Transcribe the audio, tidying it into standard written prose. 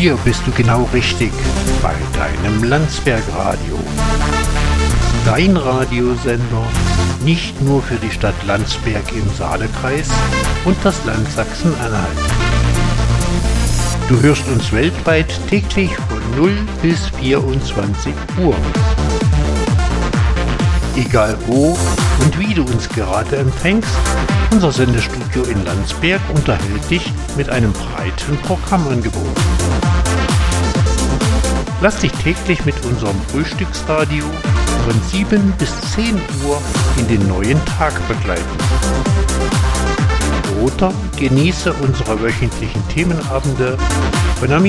Hier bist du genau richtig bei deinem Landsberg-Radio. Dein Radiosender nicht nur für die Stadt Landsberg im Saalekreis und das Land Sachsen-Anhalt. Du hörst uns weltweit täglich von 0 bis 24 Uhr. Egal wo und wie du uns gerade empfängst, unser Sendestudio in Landsberg unterhält dich mit einem breiten Programmangebot. Lass dich täglich mit unserem Frühstücksradio von 7 bis 10 Uhr in den neuen Tag begleiten. Oder genieße unsere wöchentlichen Themenabende von